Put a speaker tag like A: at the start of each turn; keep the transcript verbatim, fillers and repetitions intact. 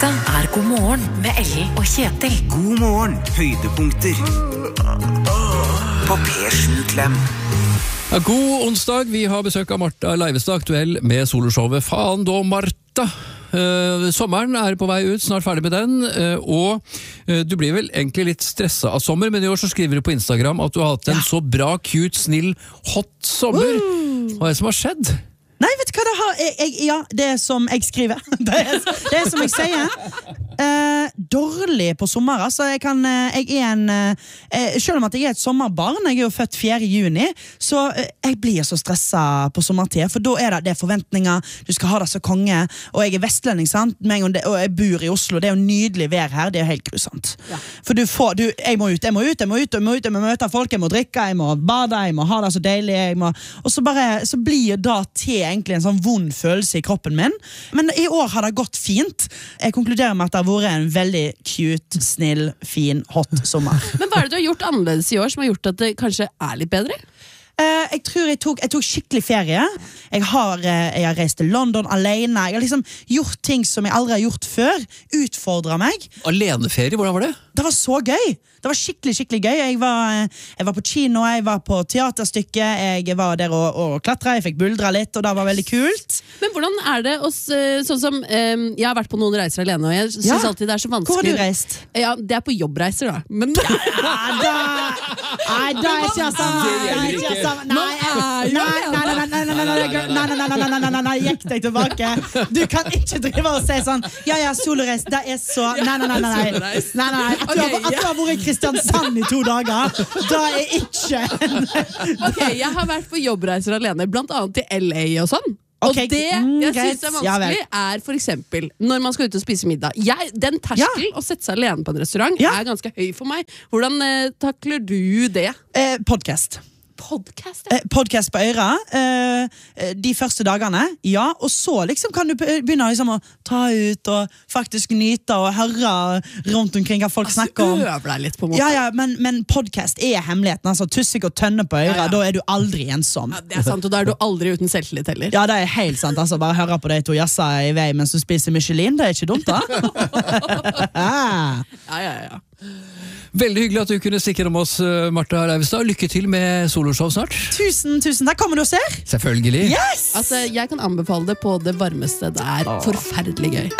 A: Dette er God morgen med Ellen og Kjetil.
B: God morgen, høydepunkter på P sju Klem.
C: Ja, god onsdag, vi har besøk av Martha Leivestad, aktuell med soloshowet Faen da Martha. Uh, sommeren er på vei ut, snart ferdig med den, uh, og uh, du blir vel egentlig litt stresset av sommer, men i år så skriver du på Instagram at du har hatt en ja. så bra, cute, snill, hot sommer. Uh. Hva er det som har skjedd?
D: Nei, vet du hva det har? Jeg, jeg, ja, det er som jeg skriver. Det er, det er som jeg sier. Eh, dårlig på sommer, altså. Jeg, kan, jeg er en... Eh, selv om at jeg er et sommerbarn, jeg er jo født fjerde juni, så eh, jeg blir så stresset på sommertid, for da er det, det er forventninger, du skal ha det så konge, og jeg er vestlending, sant? Det, og jeg bor i Oslo, det er jo nydelig vær her, det er jo helt grusomt. Ja. For du får, du, jeg må ut, jeg må ut, jeg må ut, jeg må ut, jeg må møte folk, jeg må drikke, jeg må bade, jeg må ha det så deilig, jeg må, og så bare, så blir det til egentlig en sånn vond følelse i kroppen min. Men i år har det gått fint. Jeg konkluderer med at det har vært en veldig cute, snill, fin, hot sommer.
E: Men hva er det du har gjort annerledes i år som har gjort at det kanskje er litt bedre?
D: Uh, jeg tror jeg tok, jeg tok skikkelig ferie. Jeg har, uh, jeg har reist til London alene. Jeg har liksom gjort ting som jeg aldri har gjort før. Utfordret meg.
C: Aleneferie, hvordan var det?
D: Det var så gøy. Det var skikkelig, skikkelig gøy. Jeg var, jeg var på kino, jeg var på teaterstykke, jeg var der og, og klatra, jeg fikk buldra litt, og det var veldig kult.
E: Men hvordan er det oss, sånn som, um, jeg har vært på noen reiser alene, og jeg synes ja. alltid det er så vanskelig.
D: Hvor har du reist?
E: Ja, det er på jobbreiser da. Men...
D: Ja, da, nei, da er ikke jeg sammen. Det er ikke jeg sammen. Nei, nei, nei, nei, nei, nei, nei, nei, nei, nei, nei, nei, gikk deg tilbake. Du kan ikke drive og si sånn, ja, ja, soloreis, det er så, nei, nei, nei, nei, nei, nei, nei, at du har, at du har vært i Kristiansand i to dager, da er ikke
E: Ok, jeg har vært på jobbreiser alene, blant annet til L A og sånn.
D: Okay.
E: Og det jeg synes er vanskelig er for eksempel når man skal ut og spise middag. Jeg, den terskel ja. å sette seg alene på en restaurant ja. er ganske høy for meg. Hvordan eh, takler du det?
D: Eh, podcast.
E: Podcast,
D: ja. eh, podcast på øra eh, de første dagene, ja, og så liksom kan du begynne liksom å ta ut og faktisk nyte og høre rundt omkring hva folk altså, snakker om.
E: Øver deg litt på en måte.
D: Ja, ja, men, men podcast er hemmeligheten, altså tussik og tønne på øra, ja, ja. Da er du aldri ensom.
E: Ja, det er sant, og da er du aldri uten selvtillit heller.
D: Ja, det er helt sant, altså bare høre på de to jassa i vei mens du spiser Michelin, det er ikke dumt da.
E: ja, ja, ja.
C: Veldig hyggelig at du kunne stikke om oss, Martha Leivestad. Lykke til med soloshow snart.
D: Tusen, tusen takk. Kommer du og ser?
C: Selvfølgelig.
D: Yes!
E: Altså, jeg kan anbefale det på det varmeste. Det er forferdelig gøy.